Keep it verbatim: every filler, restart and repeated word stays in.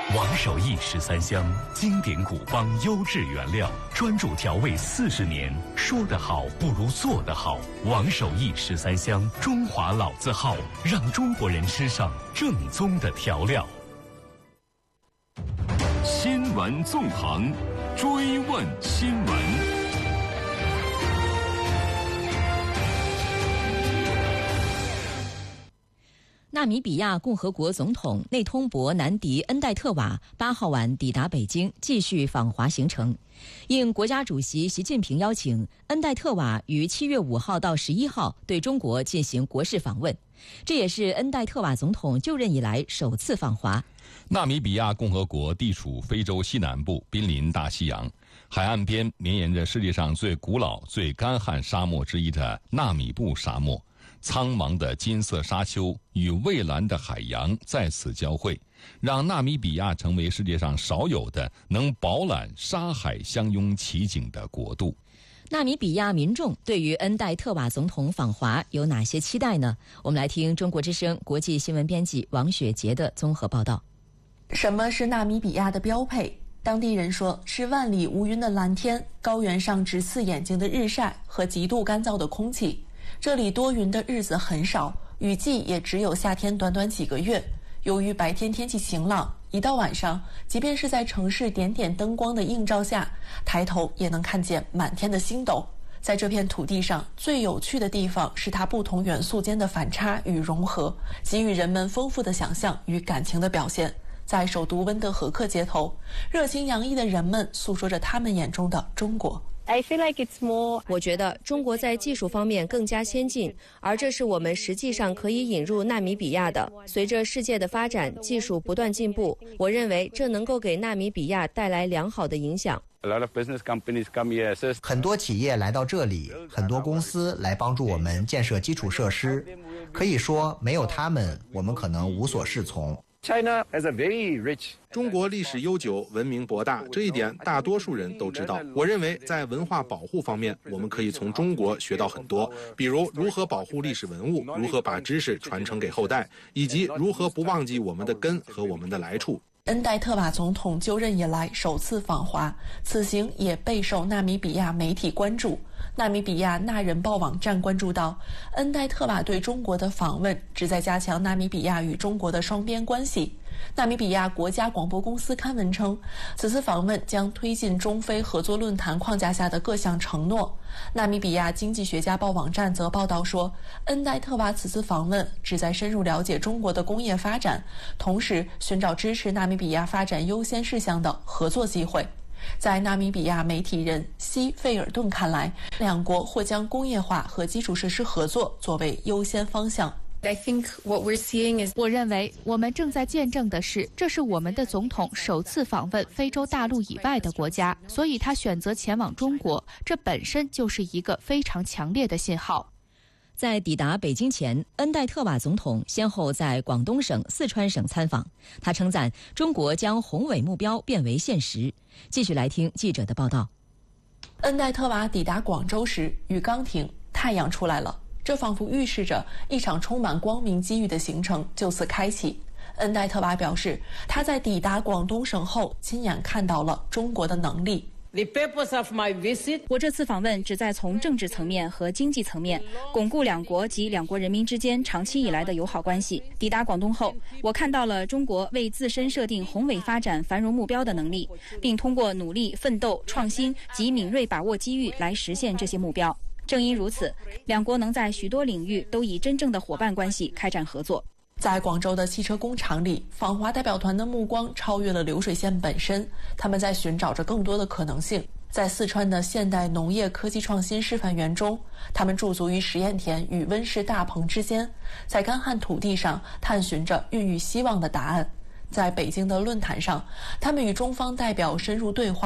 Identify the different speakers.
Speaker 1: 王守义十三香，经典古方优质原料，专注调味四十年，说得好不如做得好。王守义十三香，中华老字号，让中国人吃上正宗的调料。
Speaker 2: 新闻纵横，追问新闻。
Speaker 3: 纳米比亚共和国总统内通博南迪恩代特瓦八号晚抵达北京，继续访华行程。应国家主席习近平邀请，恩代特瓦于七月五号到十一号对中国进行国事访问，这也是恩代特瓦总统就任以来首次访华。
Speaker 4: 纳米比亚共和国地处非洲西南部，濒临大西洋，海岸边绵延着世界上最古老、最干旱沙漠之一的纳米布沙漠。苍茫的金色沙丘与蔚蓝的海洋在此交汇，让纳米比亚成为世界上少有的能饱览沙海相拥奇景的国度。
Speaker 3: 纳米比亚民众对于恩代特瓦总统访华有哪些期待呢？我们来听中国之声国际新闻编辑王雪杰的综合报道。
Speaker 5: 什么是纳米比亚的标配？当地人说是万里无云的蓝天，高原上直刺眼睛的日晒和极度干燥的空气。这里多云的日子很少，雨季也只有夏天短短几个月。由于白天天气晴朗，一到晚上，即便是在城市点点灯光的映照下，抬头也能看见满天的星斗。在这片土地上，最有趣的地方是它不同元素间的反差与融合，给予人们丰富的想象与感情的表现。在首都温德和克街头，热情洋溢的人们诉说着他们眼中的中国。
Speaker 6: I feel like it's more...
Speaker 7: 我觉得中国在技术方面更加先进，而这是我们实际上可以引入纳米比亚的。随着世界的发展，技术不断进步，我认为这能够给纳米比亚带来良好的影响。
Speaker 8: 很多企业来到这里，很多公司来帮助我们建设基础设施，可以说没有他们，我们可能无所适从。
Speaker 9: China has a very rich
Speaker 10: 中国历史悠久，文明博大，这一点大多数人都知道。我认为在文化保护方面，我们可以从中国学到很多，比如如何保护历史文物，如何把知识传承给后代，以及如何不忘记我们的根和我们的来处。
Speaker 5: 恩代特瓦总统就任以来首次访华，此行也备受纳米比亚媒体关注。纳米比亚纳人报网站关注到，恩代特瓦对中国的访问旨在加强纳米比亚与中国的双边关系。纳米比亚国家广播公司刊文称，此次访问将推进中非合作论坛框架下的各项承诺。纳米比亚经济学家报网站则报道说，恩代特瓦此次访问旨在深入了解中国的工业发展，同时寻找支持纳米比亚发展优先事项的合作机会。在纳米比亚媒体人西费尔顿看来，两国或将工业化和基础设施合作作为优先方向。
Speaker 6: I think what we're seeing is...
Speaker 11: 我认为我们正在见证的是，这是我们的总统首次访问非洲大陆以外的国家，所以他选择前往中国，这本身就是一个非常强烈的信号。
Speaker 3: 在抵达北京前，恩代特瓦总统先后在广东省、四川省参访。他称赞中国将宏伟目标变为现实。继续来听记者的报道。
Speaker 5: 恩代特瓦抵达广州时，雨刚停，太阳出来了，这仿佛预示着一场充满光明机遇的行程就此开启。恩代特瓦表示，他在抵达广东省后亲眼看到了中国的能力。
Speaker 12: The purpose of my visit...
Speaker 13: 我这次访问旨在从政治层面和经济层面巩固两国及两国人民之间长期以来的友好关系。抵达广东后，我看到了中国为自身设定宏伟发展繁荣目标的能力，并通过努力、奋斗、创新及敏锐把握机遇来实现这些目标。正因如此，两国能在许多领域都以真正的伙伴关系开展合作。
Speaker 5: 在广州的汽车工厂里，访华代表团的目光超越了流水线本身，他们在寻找着更多的可能性。在四川的现代农业科技创新示范园中，他们驻足于实验田与温室大棚之间，在干旱土地上探寻着孕育希望的答案。在北京的论坛上，他们与中方代表深入对话，